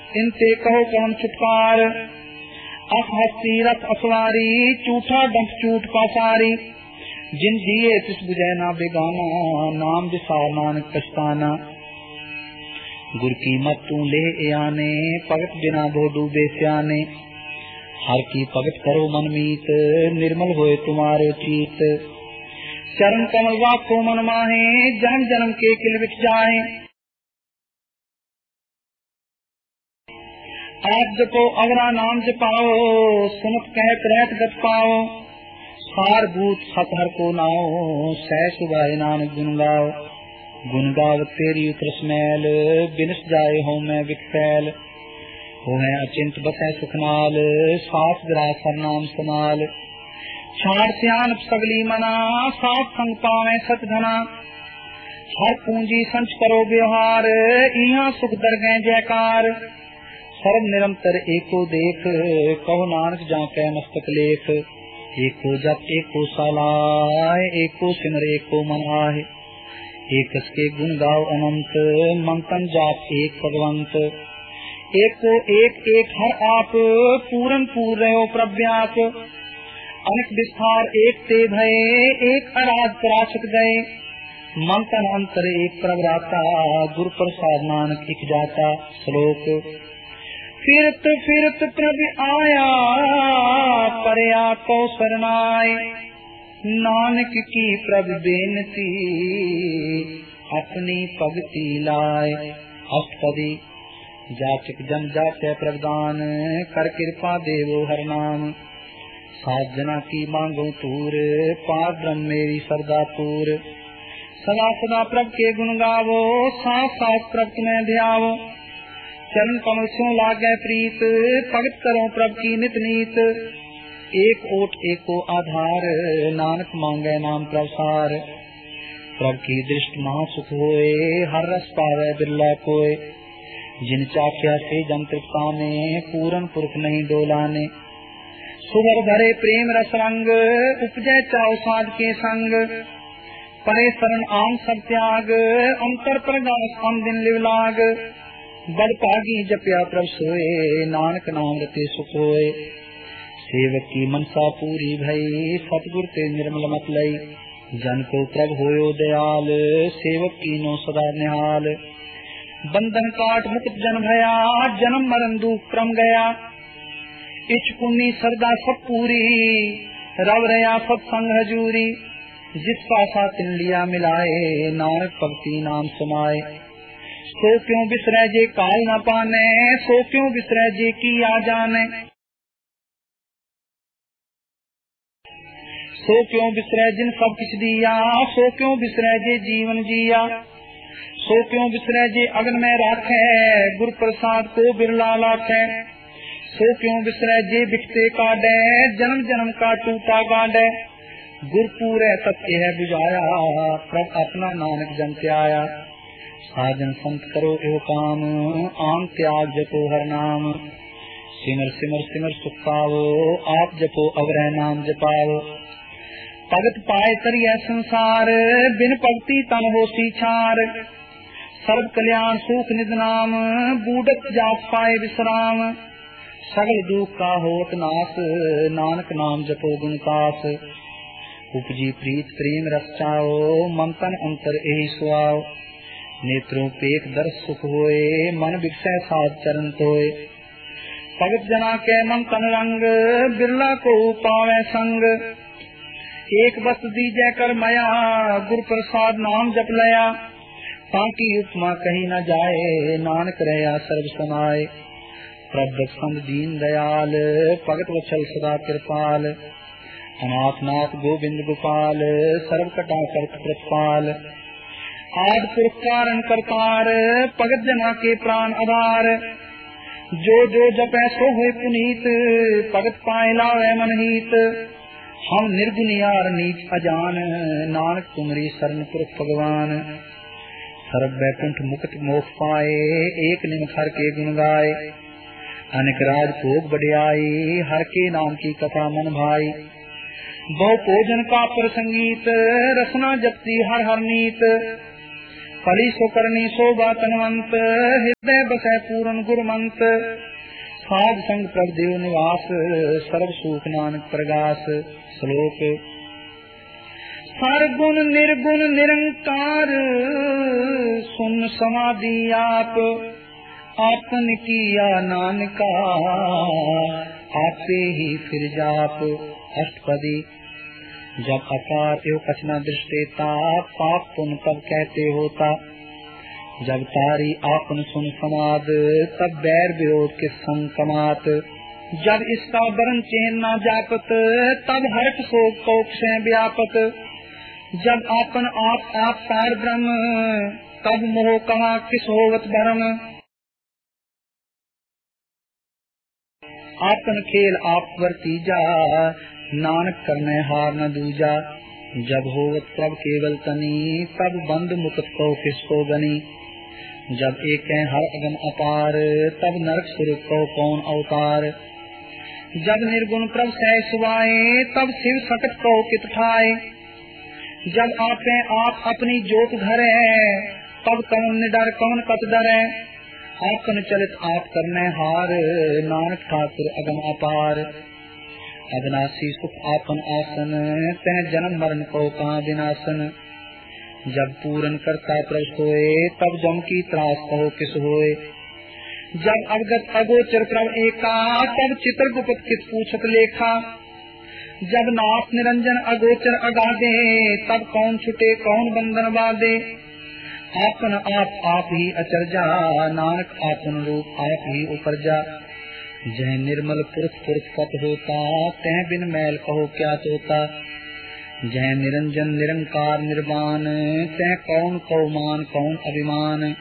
इनते कहो कौन छुटकार। अस हस्ती रथ असवारी चूठा डंक चूट पासारी। जिन जिए तिस बुझै ना बेगाना नाम विसार नानक पछताना। गुर की मत तू ले आने भगत बिना दो डूबे स्याने। हर की भगत करो मन मीत निर्मल होए तुम्हारे चीत। चरण कमल वाको मन माहे जन्म जन्म के किल विट जाए। आप जपो अवरा नाम जपाओ सुनत कहत रहत गत पाओ। सार भूत सत हर को नाओ सह सुभाए नानक गुन गाओ। गुन गावत तेरी उतरस मैल बिनस जाए हो मैं विकफैल। हो है अचिंत बसै सुखनाल सास ग्रास हर नाम समाल। छाड़ सियान सगली मना साथ संग पावे सत धना। हर पूंजी संच करो व्यवहार इहाँ सुख दर गए जयकार। सर्व निरंतर एको देख कहो नानक जाके मस्तक लेख। एको जप एको सलाह एको सिमर एको मन आहे। एकस के गुण गाओ अनंत मंथन जाप एक भगवंत। एको एक एक हर आप पूरन पूर रहो प्रव्याप। अनेक विस्तार एक ते भये एक अराज पराशत गए। मंथन अंतर एक प्रभराता गुरु प्रसाद नानक एक जाता। श्लोक फिरत फिरत प्रभु आया परया को सरनाए। नानक की प्रभु बेनती अपनी भगति लाए। अष्टपदी जाचक जन जाचै प्रभुदान कर कृपा देवो हर नाम। सात जना की मांगो तूर पार ब्रह्म मेरी सरदा पूर। सदा सदा प्रभु के गुण गावो साथ साथ प्रभु में ध्यावो। चरण कमल सो लागे प्रीत भगत करो प्रभु की नित नीत। एक ओट एको आधार नानक मांगे नाम प्रसार। प्रभु की दृष्टि महा सुख होए हर रस पावे बिरला कोय। जिन चाख्या से जन तृप्ता में पूरन पुरख नहीं डोलाने। सुगर भरे प्रेम रस रंग उपजय चाओ साध के संग। परे शरण आम सब त्याग अंतर पर गास हम दिन लिवलाग। बड़ पागी जपया प्रभ सोए नानक नाम रते सुख होए। सेवक की मनसा पूरी भई सतगुर ते निर्मल मत लई। जन को प्रभ होयो दयाल सेवक कीनो सदा निहाल। बंधन काट मुक्त जन भया जन्म मरण दुख क्रम गया। इच पुण्य सरदा सब पूरी रव रया सत्संग हजूरी। जिस पासा तिन लिया मिलाए नानक भक्ति नाम समाए। सो क्यों बिसरै जे काल न पाने सो क्यों बिसरै जे की आ जाने। सो क्यों बिसरै जिन सब किछ दिया सो क्यों बिसरै जे जीवन जिया। सो क्यों बिसरै जे अगन में राखे गुर प्रसाद को बिरला लाखे। सो क्यों बिसरै जे बिखते काडे जन्म जन्म का टूटा गाडे। गुर पूरे सत्य है बुझाया प्रभ अपना नानक जन त्याया। साजन संत करो एव काम आम त्याग जपो हर नाम। सिमर सिमर सिमर सुख पावो आप जपो अवरह नाम जपाओ। भगत पाए तरिय संसार बिन भक्ति तन होसी छार। सर्व कल्याण सुख निध नाम बूढ़त जात पाए विश्राम। सगल दुख का होत नाश नानक नाम जपो गुणतास। उपजी प्रीत प्रेम रस चाओ मन तन अंतर यही सुआओ। नेत्रों पेख दर्श सुख होए मन विषय साध चरण तोए। भगत जना के मन तन रंग बिरला को पावे संग। एक बस दीजै कर मया गुर प्रसाद नाम जप लया। ताकि उपमा कहीं न जाए नानक रहा सर्व समाये। प्रभ संग दीन दयाल भगत वत्सल सदा कृपाल। अनाथ नाथ गोविंद गोपाल सर्व कटा करत प्रतिपाल। आद पुरख कारण करतार भगत जना के प्राण आधार। जो जो जपै सो होए पुनीत भगत पाए लावे मन हित। हम निर्गुनियार नीच अजान नानक तुमरी शरण पुरख भगवान। सर्व बैकुंठ मुक्त मोक्ष पाए एक निमिष हर के गुण गाए। अनेक राज भोग बढ़ियाई हर के नाम की कथा मन भाई। बहु भोजन का प्रसंगीत रसना जपती हर हर नीत। पली सो करनी शोभा तनवंत, हृदय बसै पूरन गुरमंत। साध संग प्रभ देव निवास, सर्व सुख नानक प्रगास। श्लोक सरगुण निर्गुण निरंकार, सुन समाधि आप। आपन किया नानका, आपे ही फिर जाप। अष्टपदी जब अपार एवं कचना दृष्टेता, पाप पुन तब कहते होता। जब तारी आपन सुन समाद, तब बैर विरोध के संग कमात। जब इसका वरण चैन न जापत, तब हर्ष शोक कौक से व्यापत। जब आपन आप पार ब्रह्म, तब मोह कहा किस होवत भरम। आपन खेल आप वर्तीजा, नानक करने हार न दूजा। जब होवत प्रभ केवल तनी, तब बंद मुक्त को किसको गनी। जब एक हर अगम अपार, तब नरक स्वरूप को कौन अवतार। जब निर्गुण प्रभ सह सुवाए, तब शिव सकट को कित ठाए। जब आप अपनी जोत धरे, तब कौन निडर कौन कत डरे। आपन चलित आप करने हार, नानक ठाकुर अगम अपार। अविनाशी सुख आपन आसन, तह जन्म मरण को कहाँ विनाशन। जब पूरन करता प्रभ सोए, तब जम की त्रास कहो किस होए। जब अवगत अगोचर प्रभ एका, तब चित्रगुप्त किस पूछत लेखा। जब नाथ निरंजन अगोचर अगाधे, तब कौन छुटे कौन बंधन बाधे। आपन आप ही अचरजा, नानक आपन रूप आप ही उपरजा। जह निर्मल पुरुष पत होता, तह बिन मैल कहो क्या तोता। जह निरंजन निरंकार निर्वाण, तह कौन कौ मान कौन अभिमान।